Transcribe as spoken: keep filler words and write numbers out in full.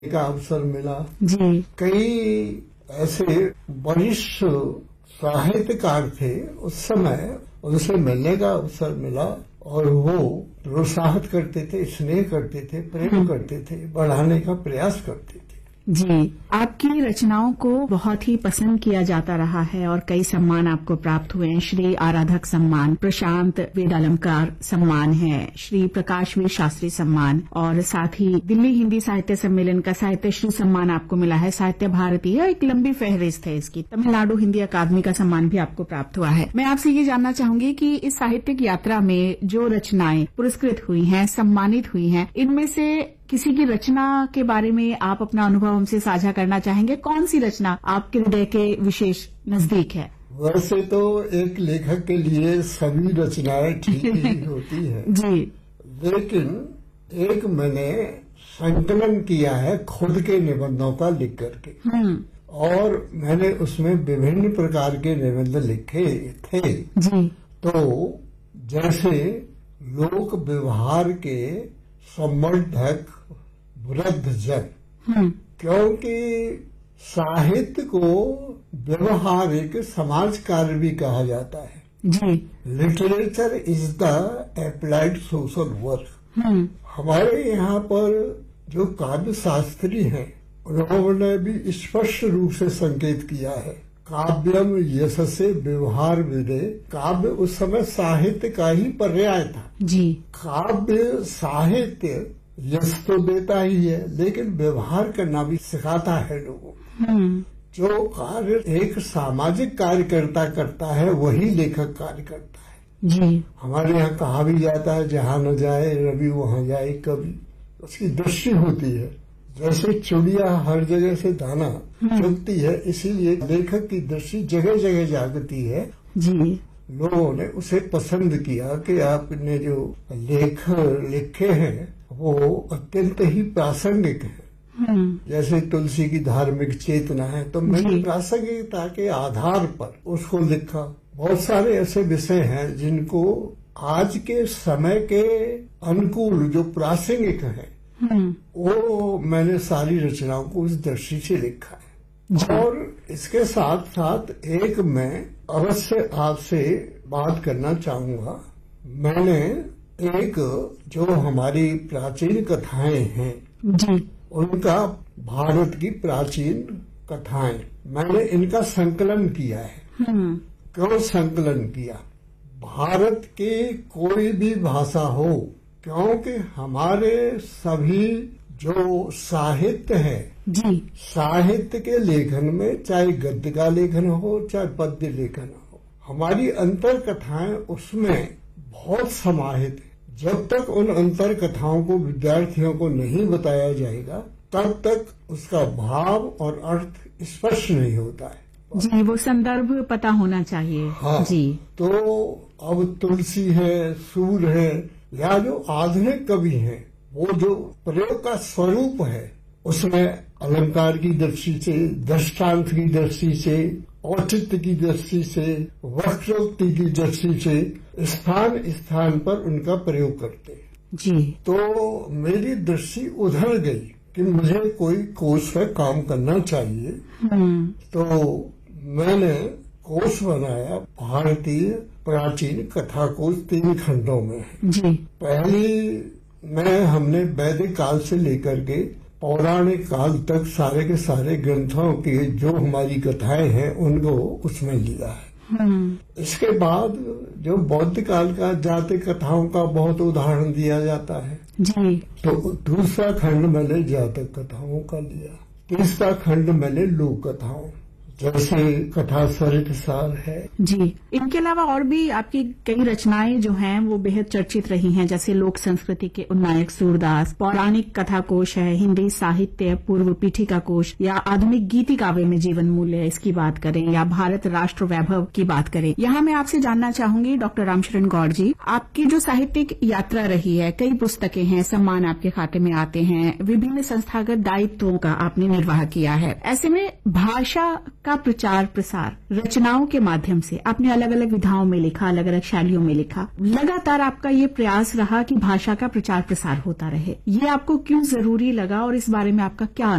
का अवसर मिला जी। कई ऐसे वरिष्ठ साहित्यकार थे, उस समय उनसे मिलने का अवसर मिला और वो प्रोत्साहित करते थे, स्नेह करते थे, प्रेम करते थे, बढ़ाने का प्रयास करते थे। जी, आपकी रचनाओं को बहुत ही पसंद किया जाता रहा है और कई सम्मान आपको प्राप्त हुए हैं। श्री आराधक सम्मान, प्रशांत वेदालंकार सम्मान है, श्री प्रकाश वीर शास्त्री सम्मान और साथ ही दिल्ली हिंदी साहित्य सम्मेलन का साहित्य श्री सम्मान आपको मिला है। साहित्य भारती है, एक लंबी फहरिस्त है इसकी। तमिलनाडु हिंदी अकादमी का सम्मान भी आपको प्राप्त हुआ है। मैं आपसे ये जानना चाहूंगी कि इस साहित्यिक यात्रा में जो रचनाएं पुरस्कृत हुई हैं, सम्मानित हुई हैं, इनमें से किसी की रचना के बारे में आप अपना अनुभव हमसे साझा करना चाहेंगे? कौन सी रचना आपके हृदय के विशेष नजदीक है? वैसे तो एक लेखक के लिए सभी रचनाएं ठीक ही होती है जी, लेकिन एक मैंने संकलन किया है खुद के निबंधों का लिख करके, और मैंने उसमें विभिन्न प्रकार के निबंध लिखे थे। जी। तो जैसे लोक व्यवहार के संवर्धक वृद्ध जन, क्योंकि साहित्य को व्यवहारिक समाज कार्य भी कहा जाता है। जी। Literature is the applied social work. हमारे यहाँ पर जो काव्य शास्त्री हैं उन्होंने भी स्पष्ट रूप से संकेत किया है, काव्यम यशसे व्यवहार विदे। काव्य उस समय साहित्य का ही पर्याय था। जी। काव्य साहित्य यश तो देता ही है, लेकिन व्यवहार करना भी सिखाता है लोगों को। जो कार्य एक सामाजिक कार्यकर्ता करता है वही लेखक कार्य करता है। जी। हमारे यहाँ कहा भी जाता है, जहाँ न जाए रवि वहाँ जाए कवि। उसकी दृष्टि होती है, जैसे चिड़िया हर जगह से दाना चुगती है, इसीलिए लेखक की दृष्टि जगह जगह जागती है। जी। लोगों ने उसे पसंद किया कि आपने जो लेख लिखे हैं वो अत्यंत ही प्रासंगिक है। जैसे तुलसी की धार्मिक चेतना है, तो मैंने प्रासंगिकता के आधार पर उसको लिखा। बहुत सारे ऐसे विषय हैं जिनको आज के समय के अनुकूल जो प्रासंगिक है वो मैंने सारी रचनाओं को उस दृष्टि से लिखा है। और इसके साथ साथ एक मैं अवश्य आपसे बात करना चाहूंगा। मैंने एक जो हमारी प्राचीन कथाएं हैं जी, उनका भारत की प्राचीन कथाएं मैंने इनका संकलन किया है। क्यों संकलन किया? भारत की कोई भी भाषा हो, क्योंकि हमारे सभी जो साहित्य है जी, साहित्य के लेखन में चाहे गद्य का लेखन हो चाहे पद्य लेखन हो, हमारी अंतर कथाएं उसमें बहुत समाहित है। जब तक उन अंतर कथाओं को विद्यार्थियों को नहीं बताया जाएगा तब तक उसका भाव और अर्थ स्पष्ट नहीं होता है। जी, वो संदर्भ पता होना चाहिए। हाँ जी। तो अब तुलसी है, सूर है, या जो आधुनिक कवि हैं वो जो प्रयोग का स्वरूप है उसमें अलंकार की दृष्टि से, दृष्टांत की दृष्टि से, औचित्य की दृष्टि से, वक्रोक्ति की दृष्टि से स्थान स्थान पर उनका प्रयोग करते हैं। जी। तो मेरी दृष्टि उधर गई कि मुझे कोई कोश पे काम करना चाहिए। तो मैंने कोश बनाया, भारतीय प्राचीन कथा कोश तीन खंडों में। जी। पहली में हमने वैदिक काल से लेकर के पौराणिक काल तक सारे के सारे ग्रंथों की जो हमारी कथाएं हैं उनको उसमें लिया है। इसके बाद जो बौद्ध काल का जाति कथाओं का बहुत उदाहरण दिया जाता है जी, तो दूसरा खंड मैंने जातक कथाओं का लिया। तीसरा खंड मैंने लोक कथाओं, जैसे कथा सरित सार है। जी। इनके अलावा और भी आपकी कई रचनाएं जो हैं वो बेहद चर्चित रही हैं, जैसे लोक संस्कृति के उन्नायक सूरदास, पौराणिक कथा कोश है, हिंदी साहित्य पूर्व पीठिका कोश, या आधुनिक गीति काव्य में जीवन मूल्य इसकी बात करें, या भारत राष्ट्र वैभव की बात करें। यहाँ मैं आपसे जानना चाहूंगी डॉक्टर रामशरण गौड़ जी, आपकी जो साहित्यिक यात्रा रही है, कई पुस्तकें हैं, सम्मान आपके खाते में आते हैं, विभिन्न संस्थागत दायित्वों का आपने निर्वाह किया है। ऐसे में भाषा का प्रचार प्रसार रचनाओं के माध्यम से आपने अलग अलग विधाओं में लिखा, अलग अलग शैलियों में लिखा, लगातार आपका ये प्रयास रहा कि भाषा का प्रचार प्रसार होता रहे। ये आपको क्यों जरूरी लगा और इस बारे में आपका क्या